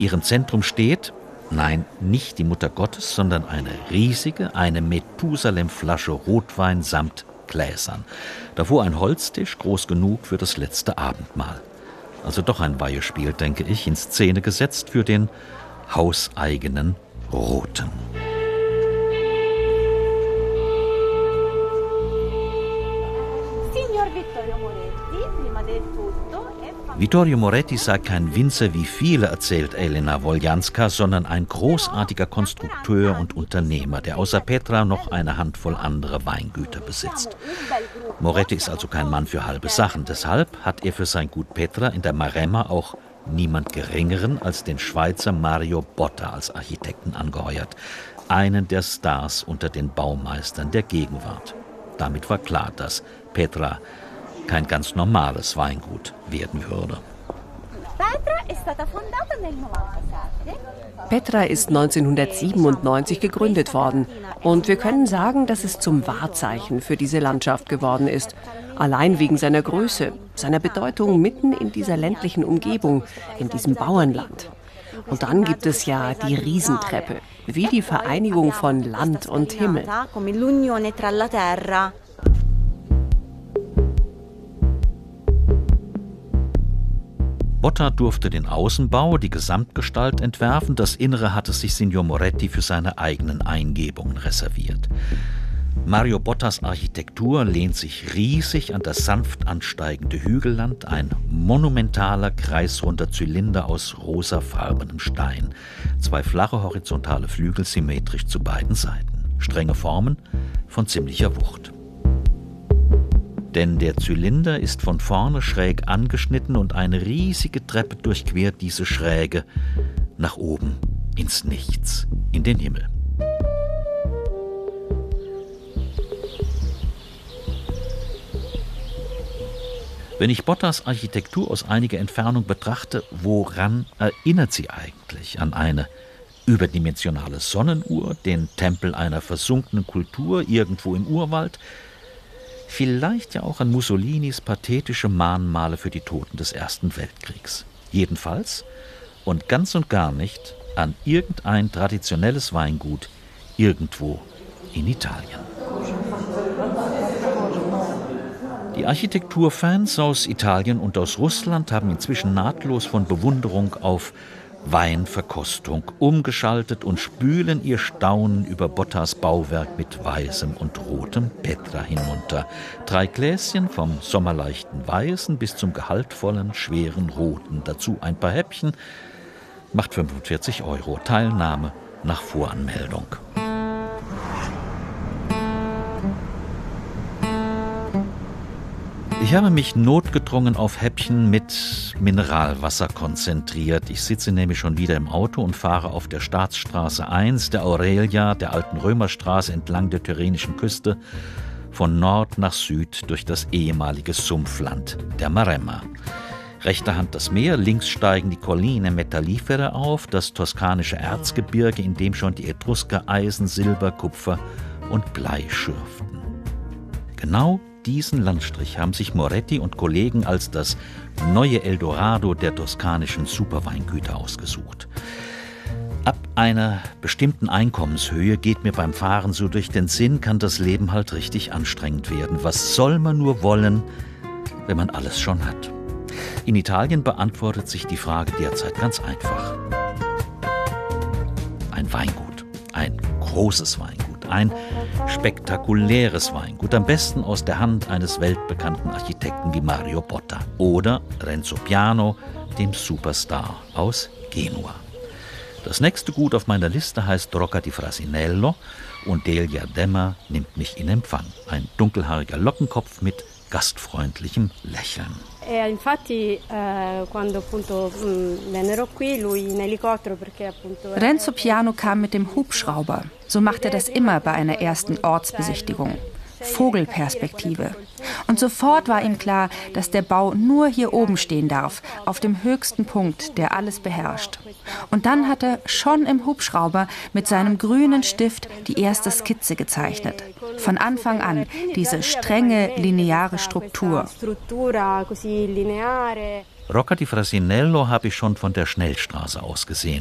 Ihrem Zentrum steht, nein, nicht die Mutter Gottes, sondern eine riesige, eine Methusalem-Flasche Rotwein samt Gläsern. Davor ein Holztisch, groß genug für das letzte Abendmahl. Also doch ein Weihespiel, denke ich, in Szene gesetzt für den hauseigenen Roten. Vittorio Moretti sei kein Winzer wie viele, erzählt Elena Woljanska, sondern ein großartiger Konstrukteur und Unternehmer, der außer Petra noch eine Handvoll andere Weingüter besitzt. Moretti ist also kein Mann für halbe Sachen. Deshalb hat er für sein Gut Petra in der Maremma auch niemand Geringeren als den Schweizer Mario Botta als Architekten angeheuert. Einen der Stars unter den Baumeistern der Gegenwart. Damit war klar, dass Petra kein ganz normales Weingut werden würde. Petra ist 1997 gegründet worden und wir können sagen, dass es zum Wahrzeichen für diese Landschaft geworden ist. Allein wegen seiner Größe, seiner Bedeutung mitten in dieser ländlichen Umgebung, in diesem Bauernland. Und dann gibt es ja die Riesentreppe, wie die Vereinigung von Land und Himmel. Botta durfte den Außenbau, die Gesamtgestalt entwerfen. Das Innere hatte sich Signor Moretti für seine eigenen Eingebungen reserviert. Mario Bottas Architektur lehnt sich riesig an das sanft ansteigende Hügelland, ein monumentaler, kreisrunder Zylinder aus rosafarbenem Stein. 2 flache horizontale Flügel symmetrisch zu beiden Seiten. Strenge Formen von ziemlicher Wucht. Denn der Zylinder ist von vorne schräg angeschnitten und eine riesige Treppe durchquert diese Schräge nach oben ins Nichts, in den Himmel. Wenn ich Bottas Architektur aus einiger Entfernung betrachte, woran erinnert sie eigentlich? An eine überdimensionale Sonnenuhr, den Tempel einer versunkenen Kultur irgendwo im Urwald? Vielleicht ja auch an Mussolinis pathetische Mahnmale für die Toten des Ersten Weltkriegs. Jedenfalls und ganz und gar nicht an irgendein traditionelles Weingut irgendwo in Italien. Die Architekturfans aus Italien und aus Russland haben inzwischen nahtlos von Bewunderung auf Weinverkostung umgeschaltet und spülen ihr Staunen über Bottas Bauwerk mit weißem und rotem Petra hinunter. 3 Gläschen vom sommerleichten Weißen bis zum gehaltvollen, schweren Roten. Dazu ein paar Häppchen, macht 45 €. Teilnahme nach Voranmeldung. Ich habe mich notgedrungen auf Häppchen mit Mineralwasser konzentriert. Ich sitze nämlich schon wieder im Auto und fahre auf der Staatsstraße 1, der Aurelia, der alten Römerstraße entlang der Tyrrhenischen Küste, von Nord nach Süd durch das ehemalige Sumpfland der Maremma. Rechter Hand das Meer, links steigen die Colline Metallifere auf, das toskanische Erzgebirge, in dem schon die Etrusker Eisen, Silber, Kupfer und Blei schürften. Genau diesen Landstrich haben sich Moretti und Kollegen als das neue Eldorado der toskanischen Superweingüter ausgesucht. Ab einer bestimmten Einkommenshöhe geht mir beim Fahren so durch den Sinn, kann das Leben halt richtig anstrengend werden. Was soll man nur wollen, wenn man alles schon hat? In Italien beantwortet sich die Frage derzeit ganz einfach. Ein Weingut, ein großes Weingut. Ein spektakuläres Weingut, am besten aus der Hand eines weltbekannten Architekten wie Mario Botta oder Renzo Piano, dem Superstar aus Genua. Das nächste Gut auf meiner Liste heißt Rocca di Frasinello und Delia Demmer nimmt mich in Empfang. Ein dunkelhaariger Lockenkopf mit gastfreundlichem Lächeln. Renzo Piano kam mit dem Hubschrauber. So macht er das immer bei einer ersten Ortsbesichtigung. Vogelperspektive. Und sofort war ihm klar, dass der Bau nur hier oben stehen darf, auf dem höchsten Punkt, der alles beherrscht. Und dann hat er schon im Hubschrauber mit seinem grünen Stift die erste Skizze gezeichnet. Von Anfang an diese strenge, lineare Struktur. Rocca di Frasinello habe ich schon von der Schnellstraße aus gesehen.